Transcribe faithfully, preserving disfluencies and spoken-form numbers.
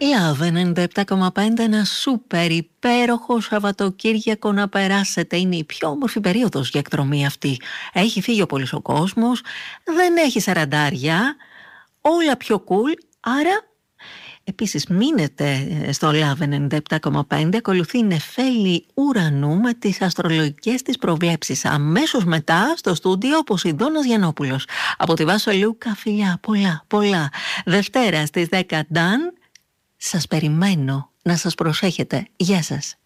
Love ενενήντα επτά κόμμα πέντε, ένα σούπερ υπέροχο Σαββατοκύριακο να περάσετε. Είναι η πιο όμορφη περίοδος για εκδρομή αυτή. Έχει φύγει ο πολύς ο κόσμος, δεν έχει σαραντάρια, όλα πιο cool, άρα επίσης μείνετε στο Love ενενήντα επτά κόμμα πέντε. Ακολουθεί η Νεφέλη Ουρανού με τις αστρολογικές της προβλέψεις. Αμέσως μετά στο στούντιο ο Ποσειδώνας Γιαννόπουλος. Από τη Βάσο Λούκα, φιλιά, πολλά, πολλά. Δευτέρα στις δέκα, Νταν. Σας περιμένω να σας προσέχετε. Γεια σας.